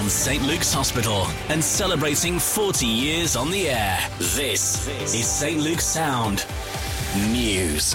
from St Luke's Hospital and celebrating 40 years on the air. This is St Luke's Sound News.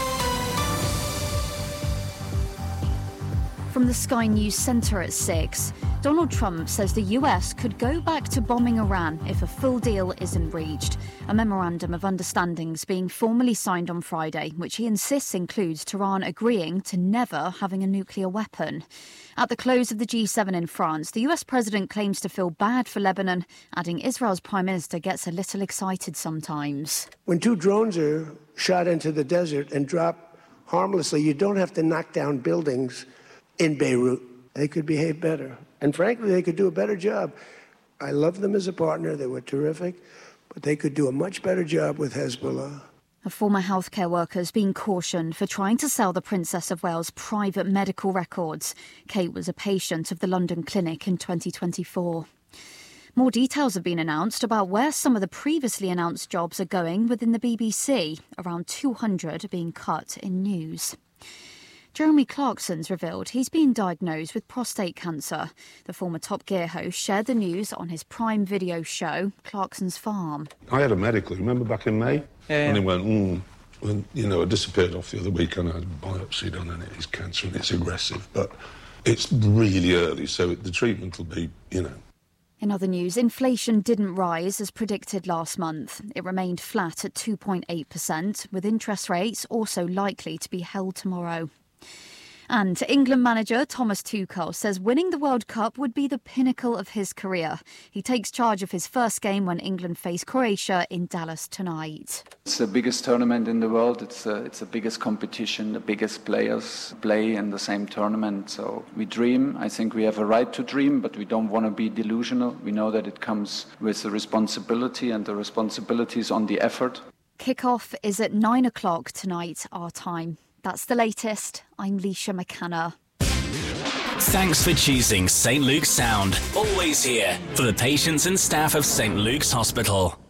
From the Sky News Centre at 6, Donald Trump says the US could go back to bombing Iran if a full deal isn't reached. A memorandum of understandings being formally signed on Friday, which he insists includes Tehran agreeing to never having a nuclear weapon. At the close of the G7 in France, the US president claims to feel bad for Lebanon, adding Israel's prime minister gets a little excited sometimes. When two drones are shot into the desert and drop harmlessly, you don't have to knock down buildings in Beirut. They could behave better. And frankly, they could do a better job. I love them as a partner. They were terrific. But they could do a much better job with Hezbollah. A former healthcare worker has been cautioned for trying to sell the Princess of Wales' private medical records. Kate was a patient of the London clinic in 2024. More details have been announced about where some of the previously announced jobs are going within the BBC. Around 200 are being cut in news. Jeremy Clarkson's revealed he's been diagnosed with prostate cancer. The former Top Gear host shared the news on his Prime Video show, Clarkson's Farm. I had a medical, remember back in May? Yeah. And it went, and, I disappeared off the other week and I had a biopsy done and it is cancer and it's aggressive. But it's really early, so the treatment will be, In other news, inflation didn't rise as predicted last month. It remained flat at 2.8%, with interest rates also likely to be held tomorrow. And England manager Thomas Tuchel says winning the World Cup would be the pinnacle of his career. He takes charge of his first game when England face Croatia in Dallas tonight. It's the biggest tournament in the world. It's the biggest competition. The biggest players play in the same tournament. So we dream. I think we have a right to dream, but we don't want to be delusional. We know that it comes with the responsibility, and the responsibility is on the effort. Kick-off is at 9 o'clock tonight, our time. That's the latest. I'm Leisha McKenna. Thanks for choosing St Luke's Sound. Always here for the patients and staff of St Luke's Hospital.